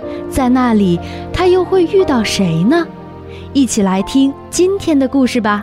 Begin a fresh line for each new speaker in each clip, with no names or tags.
在那里，他又会遇到谁呢？一起来听今天的故事吧。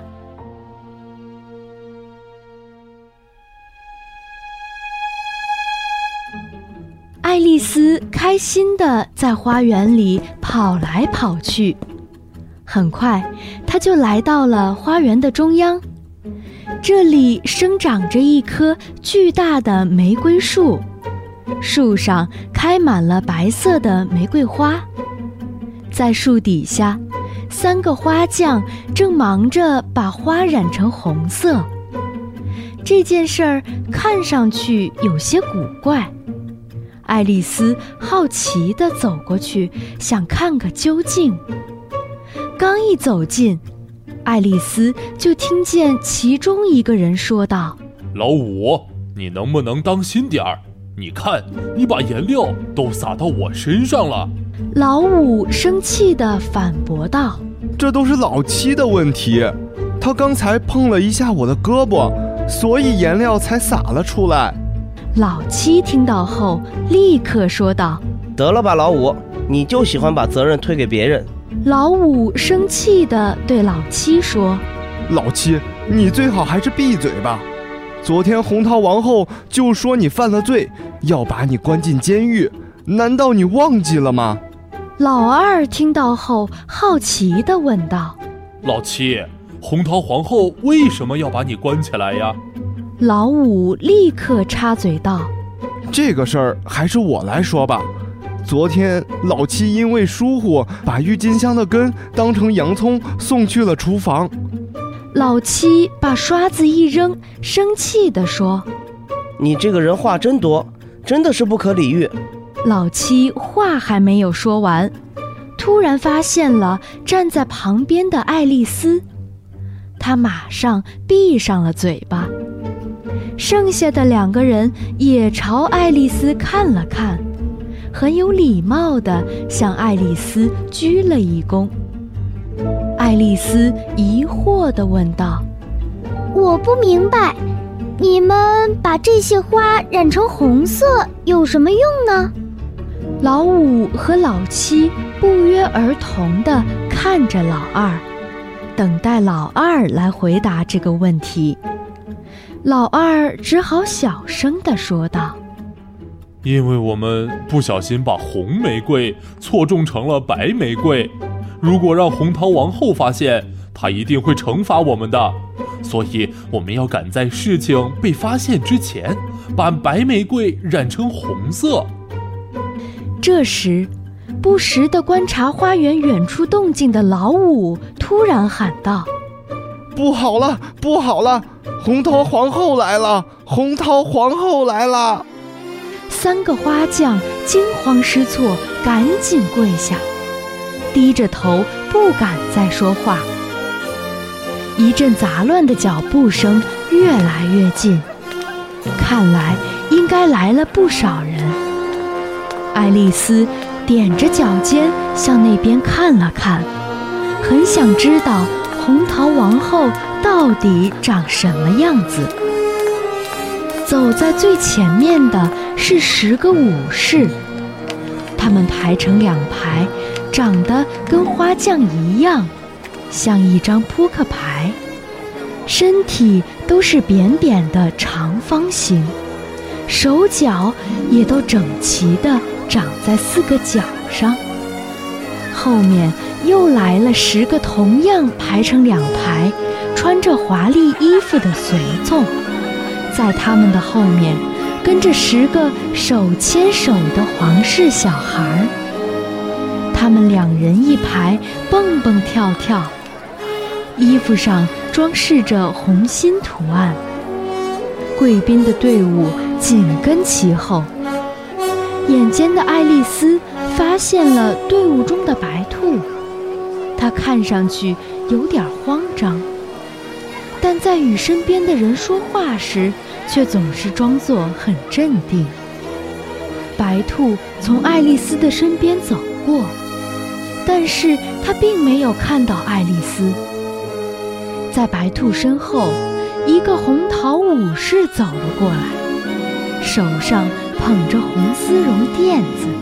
爱丽丝开心地在花园里跑来跑去，很快，她就来到了花园的中央。这里生长着一棵巨大的玫瑰树，树上开满了白色的玫瑰花。在树底下，3个花匠正忙着把花染成红色。这件事儿看上去有些古怪。爱丽丝好奇地走过去，想看个究竟。刚一走近，爱丽丝就听见其中一个人说道：“
老五，你能不能当心点儿？你看，你把颜料都洒到我身上了。”
老五生气地反驳道：“
这都是老七的问题，他刚才碰了一下我的胳膊，所以颜料才洒了出来。”
老七听到后立刻说道：“
得了吧，老五，你就喜欢把责任推给别人。”
老五生气地对老七说：“
老七，你最好还是闭嘴吧。昨天红桃王后就说你犯了罪，要把你关进监狱，难道你忘记了吗？”
老二听到后好奇地问道：“
老七，红桃皇后为什么要把你关起来呀？”
老五立刻插嘴道：“
这个事儿还是我来说吧。昨天老七因为疏忽，把郁金香的根当成洋葱送去了厨房。”
老七把刷子一扔，生气地说：“
你这个人话真多，真的是不可理喻。”
老七话还没有说完，突然发现了站在旁边的爱丽丝，她马上闭上了嘴巴。剩下的2个人也朝爱丽丝看了看，很有礼貌地向爱丽丝鞠了一躬。爱丽丝疑惑地问道：“
我不明白，你们把这些花染成红色有什么用呢？”
老五和老七不约而同地看着老二，等待老二来回答这个问题。老二只好小声地说道：“
因为我们不小心把红玫瑰错种成了白玫瑰，如果让红桃王后发现，她一定会惩罚我们的，所以我们要赶在事情被发现之前，把白玫瑰染成红色。”
这时，不时地观察花园远处动静的老五突然喊道：“
不好了，不好了！红桃皇后来了！红桃皇后来了
！”3个花匠惊慌失措，赶紧跪下，低着头不敢再说话。一阵杂乱的脚步声越来越近，看来应该来了不少人。爱丽丝踮着脚尖向那边看了看，很想知道红桃王后到底长什么样子。走在最前面的是10个武士，他们排成2排，长得跟花匠一样，像一张扑克牌，身体都是扁扁的长方形，手脚也都整齐地长在4个角上。后面又来了10个同样排成2排，穿着华丽衣服的随从，在他们的后面跟着10个手牵手的皇室小孩，他们2人一排，蹦蹦跳跳，衣服上装饰着红心图案。贵宾的队伍紧跟其后。眼尖的爱丽丝发现了队伍中的白兔，她看上去有点慌张，但在与身边的人说话时，却总是装作很镇定。白兔从爱丽丝的身边走过，但是她并没有看到爱丽丝。在白兔身后，一个红桃武士走了过来，手上捧着红丝绒垫子。